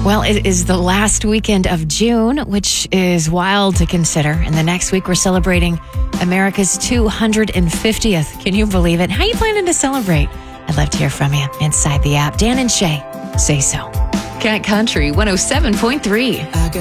Well, it is the last weekend of June, which is wild to consider. And the next week, we're celebrating America's 250th. Can you believe it? How are you planning to celebrate? I'd love to hear from you inside the app. Dan and Shay, say so. Cat Country 107.3.